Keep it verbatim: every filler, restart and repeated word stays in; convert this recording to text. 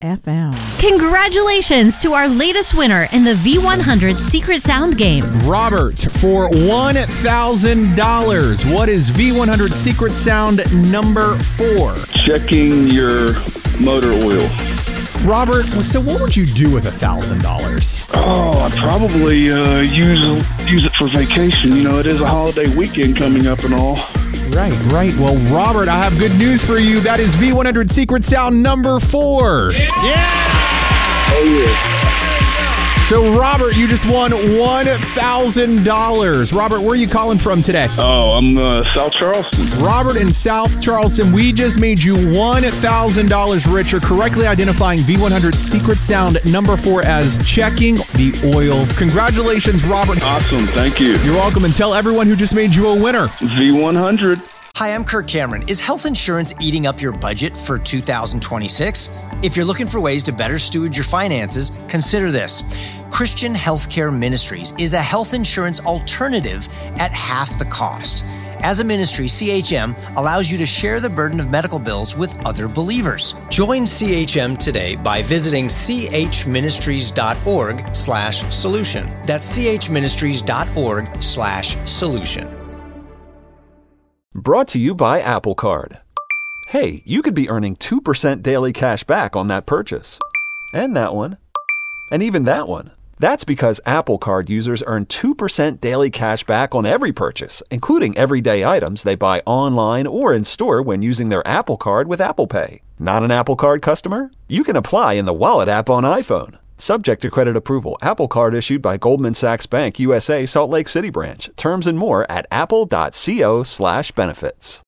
F M. Congratulations to our latest winner in the V one hundred Secret Sound game. Robert, for one thousand dollars, what is V one hundred Secret Sound number four? Checking your motor oil. Robert, so what would you do with one thousand dollars? Oh, I'd probably uh, use use it for vacation. You know, it is a holiday weekend coming up and all. Right, right. Well, Robert, I have good news for you. That is V one hundred Secret Sound number four. Yeah! Oh, yeah. So, Robert, you just won one thousand dollars. Robert, where are you calling from today? Oh, I'm uh, South Charleston. Robert in South Charleston, we just made you one thousand dollars richer, correctly identifying V one hundred Secret Sound number four as checking the oil. Congratulations, Robert. Awesome. Thank you. You're welcome, and tell everyone who just made you a winner. V one hundred. Hi, I'm Kirk Cameron. Is health insurance eating up your budget for two thousand twenty-six? If you're looking for ways to better steward your finances, consider this. Christian Healthcare Ministries is a health insurance alternative at half the cost. As a ministry, C H M allows you to share the burden of medical bills with other believers. Join C H M today by visiting chministries.org slash solution. That's chministries.org slash solution. Brought to you by Apple Card. Hey, you could be earning two percent daily cash back on that purchase. And that one. And even that one. That's because Apple Card users earn two percent daily cash back on every purchase, including everyday items they buy online or in store when using their Apple Card with Apple Pay. Not an Apple Card customer? You can apply in the Wallet app on iPhone. Subject to credit approval. Apple Card issued by Goldman Sachs Bank, U S A, Salt Lake City branch. Terms and more at apple.co slash benefits.